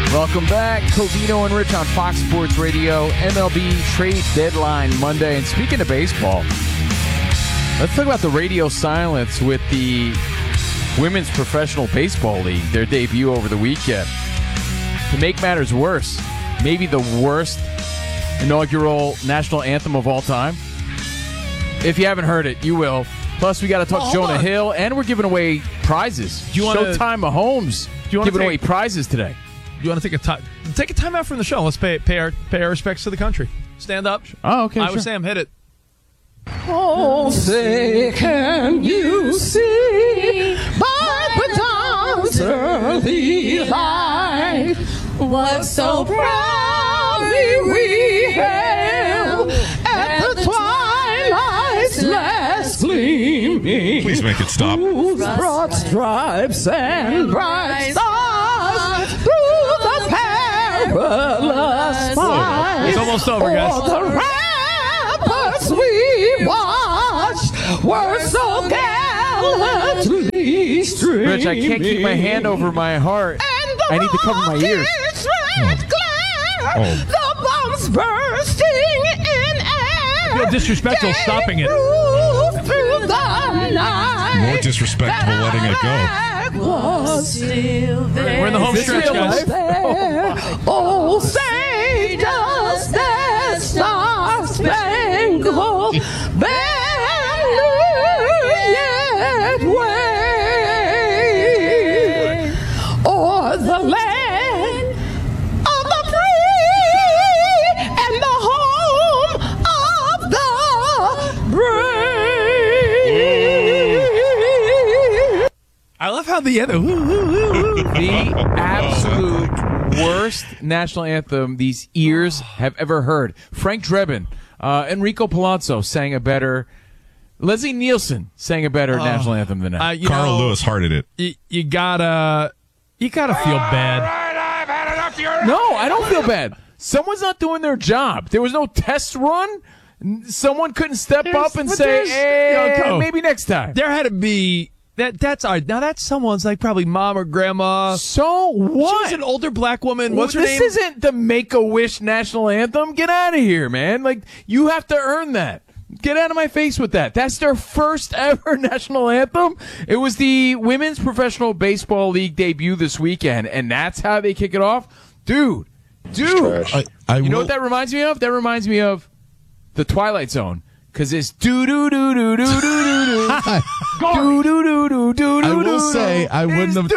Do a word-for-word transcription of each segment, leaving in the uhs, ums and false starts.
Welcome back. Covino and Rich on Fox Sports Radio. M L B trade deadline Monday. And speaking of baseball, let's talk about the radio silence with the Women's Professional Baseball League, their debut over the weekend. To make matters worse, maybe the worst inaugural national anthem of all time. If you haven't heard it, you will. Plus, we got to talk oh, Jonah on. Hill, and we're giving away prizes. Do you wanna, Showtime Mahomes do you giving take, away prizes today. You want to take a time take a time out from the show? Let's pay pay our pay our respects to the country. Stand up. Oh, okay. I sure. was Sam. Hit it. Oh, say can you see by the dawn's early light what so proudly we hailed at the twilight's last gleaming. Please make it stop. Whose broad stripes and bright stars through the perilous fight. It's almost over, guys. We watched were so gallantly streaming. Rich, I can't keep my hand over my heart. I need to cover my ears. Red glare, oh. The bombs bursting in air. I feel disrespectful stopping it. Through the night. More disrespectful letting it go. Was still there. We're in the home stretch, guys. Oh, say does that star-spangled banner yet wave o'er the land of the free and the home of the brave. I love how the end. The absolute worst national anthem these ears have ever heard. Frank Drebin, uh, Enrico Palazzo sang a better. Leslie Nielsen sang a better uh, national anthem than that. Uh, Carl know, Lewis hearted it. You, you gotta, you gotta feel bad. Right, I've had enough. You're no, I don't feel bad. Someone's not doing their job. There was no test run. Someone couldn't step there's, up and say, "Hey, you know, maybe next time." There had to be. That that's all right. Now that's someone's like probably mom or grandma. So what? She's an older black woman. What's well, her this name? This isn't the Make-A-Wish national anthem. Get out of here, man. Like, you have to earn that. Get out of my face with that. That's their first ever national anthem. It was the Women's Professional Baseball League debut this weekend, and that's how they kick it off? Dude. Dude. I, I you will... know what that reminds me of? That reminds me of the Twilight Zone. Because it's do do do do do do do do do do do do do. I will say I wouldn't have.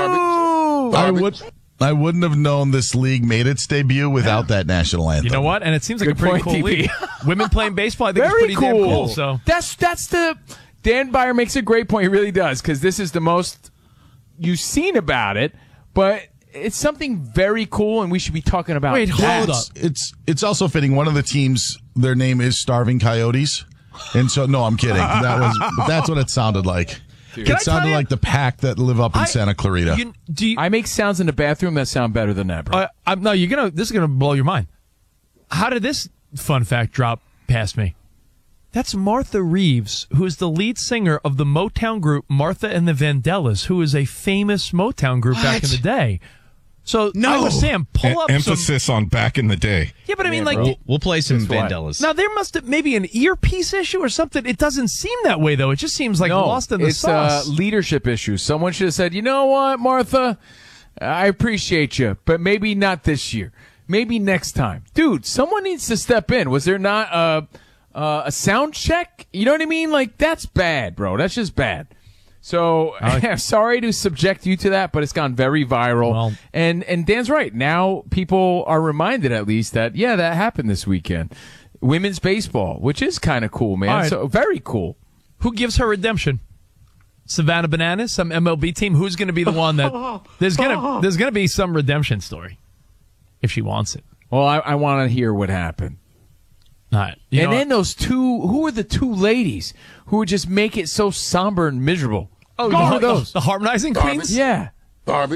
I would. I wouldn't have known this league made its debut without that national anthem. You know what? And it seems like Good a pretty point, cool T P. league. Women playing baseball, I think, Very is pretty cool. damn cool. So that's that's the Dan Byer makes a great point. He really does, because this is the most you've seen about it, but. It's something very cool, and we should be talking about. Wait, hold up. It's it's also fitting. One of the teams, their name is Starving Coyotes, and so no, I'm kidding. That was that's what it sounded like. Dude. It sounded like the pack that live up in I, Santa Clarita. You, do you, I make sounds in the bathroom that sound better than that, bro. Uh, I'm, no, you're gonna. This is gonna blow your mind. How did this fun fact drop past me? That's Martha Reeves, who is the lead singer of the Motown group Martha and the Vandellas, who is a famous Motown group what? back in the day. So, no. I was Sam, pull e- up emphasis some... on back in the day. Yeah, but I mean, yeah, like... we'll, we'll play some Vandellas. Now, there must have maybe an earpiece issue or something. It doesn't seem that way, though. It just seems like no, lost in the it's sauce. It's a leadership issue. Someone should have said, you know what, Martha? I appreciate you, but maybe not this year. Maybe next time. Dude, someone needs to step in. Was there not a, uh, a sound check? You know what I mean? Like, that's bad, bro. That's just bad. So, like, sorry to subject you to that, but it's gone very viral. Well, and and Dan's right. Now people are reminded, at least, that, yeah, that happened this weekend. Women's baseball, which is kind of cool, man. Right. So very cool. Who gives her redemption? Savannah Bananas, some M L B team? Who's going to be the one that... There's going to there's gonna be some redemption story, if she wants it. Well, I, I want to hear what happened. All right. And then what? those two... Who are the two ladies who would just make it so somber and miserable? Oh, Garbage. the, those. The harmonizing Garbage. queens? Yeah. Garbage.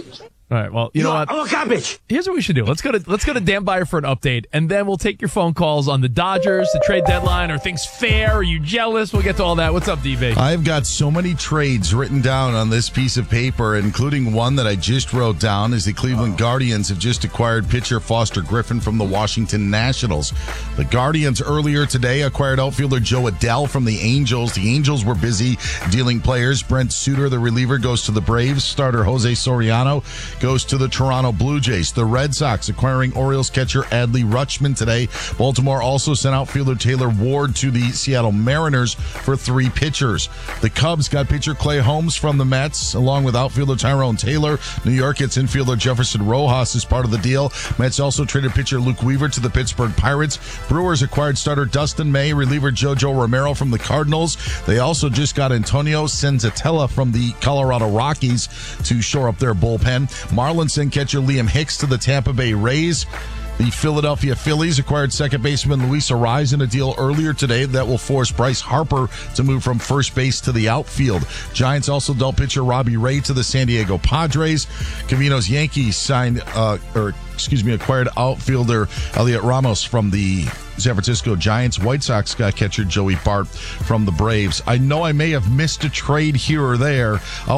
All right. Well, you, you know what? I'm a garbage. Here's what we should do. Let's go to let's go to Dan Byer for an update, and then we'll take your phone calls on the Dodgers, the trade deadline. Are things fair? Are you jealous? We'll get to all that. What's up, D B? I've got so many trades written down on this piece of paper, including one that I just wrote down. Is the Cleveland Guardians have just acquired pitcher Foster Griffin from the Washington Nationals. The Guardians earlier today acquired outfielder Joe Adell from the Angels. The Angels were busy dealing players. Brent Suter, the reliever, goes to the Braves. Starter Jose Soriano goes to the Toronto Blue Jays. The Red Sox acquiring Orioles catcher Adley Rutschman today. Baltimore also sent outfielder Taylor Ward to the Seattle Mariners for three pitchers. The Cubs got pitcher Clay Holmes from the Mets, along with outfielder Tyrone Taylor. New York gets infielder Jefferson Rojas as part of the deal. Mets also traded pitcher Luke Weaver to the Pittsburgh Pirates. Brewers acquired starter Dustin May, reliever JoJo Romero from the Cardinals. They also just got Antonio Senzatella from the Colorado Rockies to shore up their bullpen. Marlins sent catcher Liam Hicks to the Tampa Bay Rays. The Philadelphia Phillies acquired second baseman Luis Arraez in a deal earlier today that will force Bryce Harper to move from first base to the outfield. Giants also dealt pitcher Robbie Ray to the San Diego Padres. Cavino's Yankees signed, uh, or excuse me, acquired outfielder Elliot Ramos from the San Francisco Giants. White Sox got catcher Joey Bart from the Braves. I know I may have missed a trade here or there. I'll